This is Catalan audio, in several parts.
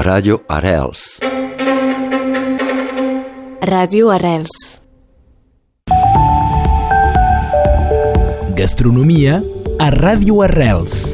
Ràdio Arrels. Ràdio Arrels. Gastronomia a Ràdio Arrels.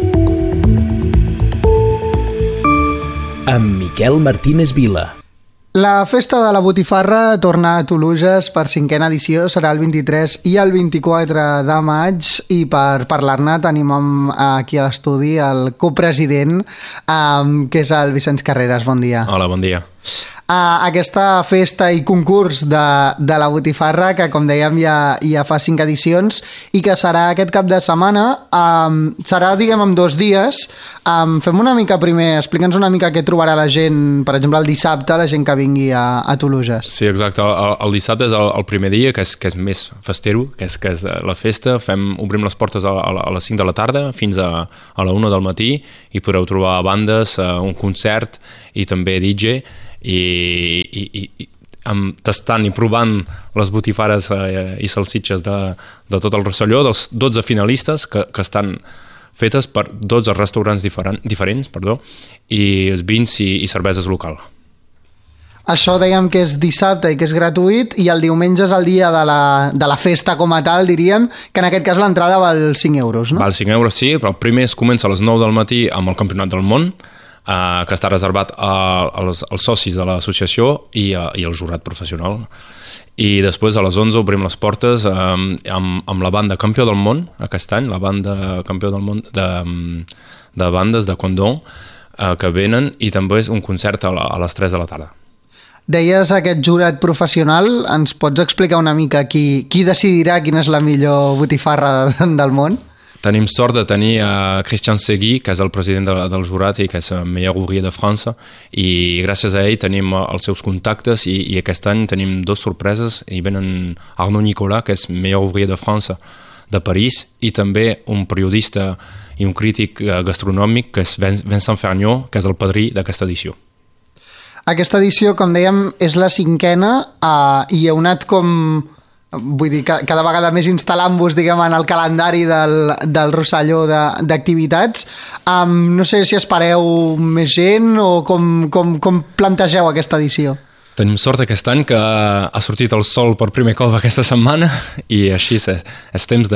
Amb Miquel Martínez Vila. La festa de la botifarra torna a Toluges per 5a edició, serà el 23 i el 24 de maig, i per parlar-ne tenim aquí a l'estudi el copresident, que és el Vicenç Carreras. Bon dia. Hola, bon dia. Aquesta festa i concurs de la botifarra, que com dèiem ja fa 5 edicions i que serà aquest cap de setmana, serà, diguem, en 2 dies. Fem una mica primer, explica'ns una mica què trobarà la gent, per exemple, el dissabte, la gent que vingui a Toluges. Sí, exacte. El dissabte és el primer dia, que és més festero, que és la festa. Obrim les portes a les 5 de la tarda fins a la 1 del matí i podreu trobar bandes, un concert i també DJ, i tastant i provant les botifarres i salsitxes de tot el Rosselló, dels 12 finalistes que estan fetes per 12 restaurants diferents, i vins i cerveses local. Això dèiem que és dissabte i que és gratuït, i el diumenge és el dia de la festa com a tal, diríem, que en aquest cas l'entrada val 5 euros, no? Val 5 euros, sí, però el primer es comença a les 9 del matí amb el Campionat del Món, que està reservat als socis de l'associació i al jurat professional. I després a les 11 obrim les portes amb la banda campió del món aquest any, la banda campió del món de bandes de Condon, que venen, i també és un concert a les 3 de la tarda. Deies aquest jurat professional, ens pots explicar una mica qui decidirà quina és la millor botifarra del món? Tenim sort de tenir Christian Segui, que és el president del jurat i que és el millor ouvrier de França, i gràcies a ell tenim els seus contactes, i aquest any tenim 2 sorpreses. Hi venen Arnaud Nicolas, que és millor ouvrier de França de París, i també un periodista i un crític gastronòmic, que és Vincent Ferniaud, que és el padrí d'aquesta edició. Aquesta edició, com dèiem, és la 5a, i heu anat vull dir, cada vegada més instal·lant-vos, diguem, en el calendari del Rosselló d'activitats. No sé si espereu més gent o com plantegeu aquesta edició. Tenim sort aquest any que ha sortit el sol per primer cop aquesta setmana, i així és temps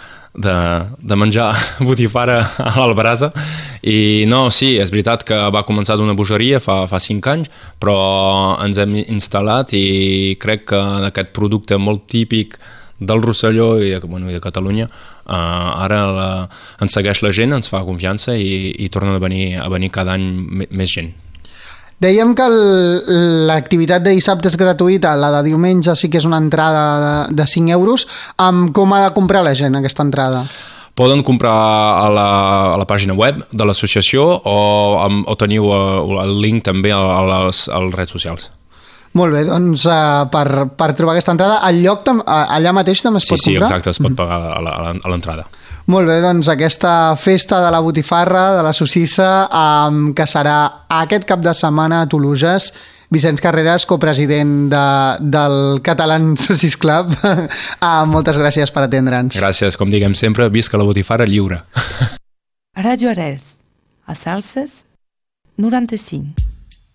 de menjar botifarra a l'albrasa. I no, sí, és veritat que va començar d'una bogeria fa 5 anys, però ens hem instal·lat, i crec que aquest producte molt típic del Rosselló i de Catalunya ara ens segueix la gent, ens fa confiança, i tornen a venir cada any més gent. Dèiem que l'activitat de dissabte és gratuïta, la de diumenge sí que és una entrada de 5 euros. Com ha de comprar la gent aquesta entrada? Poden comprar a la pàgina web de l'associació, o teniu el link també a les redes socials. Molt bé, doncs per trobar aquesta entrada, el lloc allà mateix també es pot comprar? Sí, exacte, es pot pagar a l'entrada. Molt bé, doncs aquesta festa de la botifarra, de la Sossissa, que serà aquest cap de setmana a Toluges. Vicenç Carreras, copresident del Catalan Sausage Club. Moltes gràcies per atendre'ns. Gràcies, com diguem sempre, visca la botifarra lliure. Ràdio Arrels, a Salses 95.